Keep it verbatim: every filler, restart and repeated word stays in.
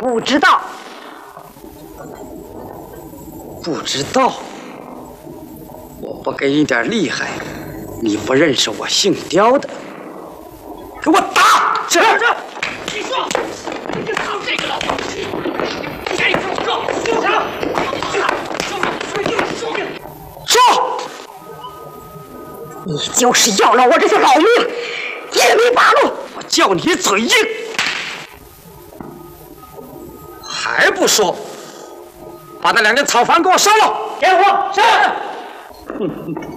不知道。 不知道？我不给你点厉害，你不认识我姓刁的。给我打！ 是是。你说，你就靠这个老东西，这个够就是了，就是说， 说， 你就是要了我这条老命，也没罢了。 我叫你嘴硬，还不说？把那两根草房给我烧了！ 给我是。